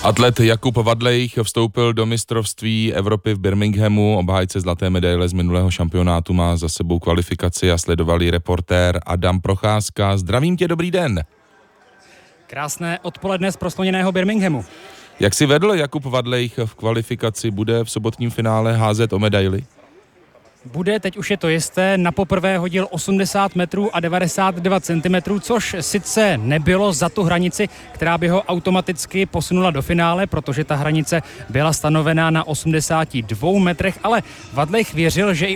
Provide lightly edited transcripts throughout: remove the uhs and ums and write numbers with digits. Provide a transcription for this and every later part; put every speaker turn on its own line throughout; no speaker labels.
Atlet Jakub Vadlejch vstoupil do mistrovství Evropy v Birminghamu. Obhájce zlaté medaile z minulého šampionátu má za sebou kvalifikaci a sledoval ji reportér Adam Procházka. Zdravím tě, dobrý den.
Krásné odpoledne z prosloněného Birminghamu.
Jak si vedl Jakub Vadlejch v kvalifikaci? Bude v sobotním finále házet o medaili?
Bude, teď už je to jisté, na poprvé hodil 80 metrů a 92 cm, což sice nebylo za tu hranici, která by ho automaticky posunula do finále, protože ta hranice byla stanovená na 82 metrech, ale Vadlejch věřil, že i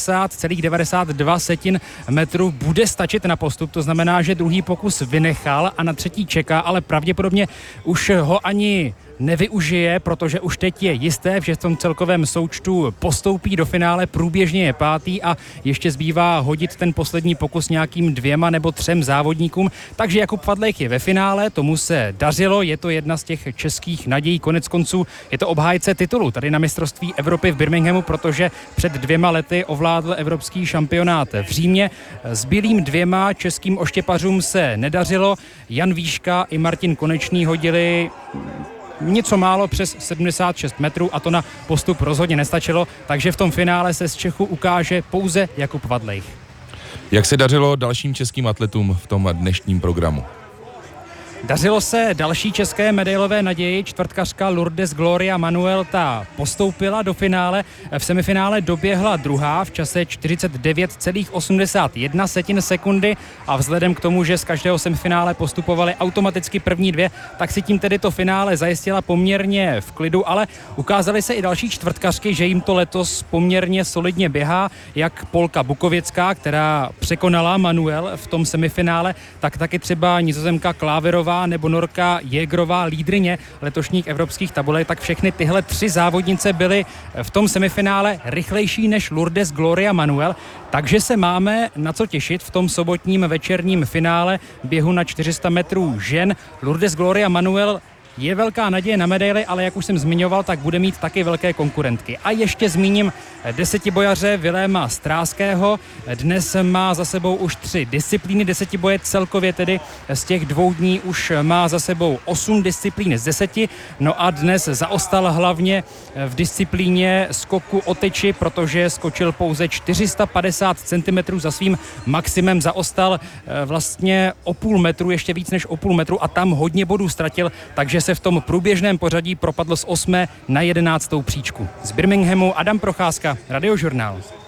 80,92 metru bude stačit na postup, to znamená, že druhý pokus vynechal a na třetí čeká, ale pravděpodobně už ho ani nevyužije, protože už teď je jisté, že v tom celkovém součtu postoupí do finále, průběžně je pátý a ještě zbývá hodit ten poslední pokus nějakým 2 nebo 3 závodníkům. Takže Jakub Vadlejch je ve finále, tomu se dařilo, je to jedna z těch českých nadějí, konec konců je to obhájce titulu tady na mistrovství Evropy v Birminghamu, protože před 2 lety ovládl evropský šampionát v Římě. Zbylým 2 českým oštěpařům se nedařilo, Jan Výška i Martin Konečný hodili něco málo přes 76 metrů a to na postup rozhodně nestačilo, takže v tom finále se z Čechu ukáže pouze Jakub Vadlejch.
Jak se dařilo dalším českým atletům v tom dnešním programu?
Dařilo se další české medailové naději, čtvrtkařka Lourdes Gloria Manuel, ta postoupila do finále, v semifinále doběhla druhá v čase 49,81 sekundy a vzhledem k tomu, že z každého semifinále postupovaly automaticky první 2, tak si tím tedy to finále zajistila poměrně v klidu, ale ukázaly se i další čtvrtkařky, že jim to letos poměrně solidně běhá, jak Polka Bukověcká, která překonala Manuel v tom semifinále, tak taky třeba Nizozemka Kláverová nebo Norka Jägerová, lídryně letošních evropských tabulek, tak všechny tyhle 3 závodnice byly v tom semifinále rychlejší než Lourdes Gloria Manuel, takže se máme na co těšit v tom sobotním večerním finále běhu na 400 metrů žen. Lourdes Gloria Manuel je velká naděje na medaili, ale jak už jsem zmiňoval, tak bude mít taky velké konkurentky. A ještě zmíním desetibojaře Viléma Stráského. Dnes má za sebou už 3 disciplíny desetiboje, celkově tedy z těch 2 dní už má za sebou 8 disciplín z 10. No a dnes zaostal hlavně v disciplíně skoku o tyči, protože skočil pouze 450 cm za svým maximem, zaostal vlastně o půl metru, ještě víc než o půl metru a tam hodně bodů ztratil, takže se v tom průběžném pořadí propadl z 8. na 11. příčku. Z Birminghamu Adam Procházka, Radiožurnál.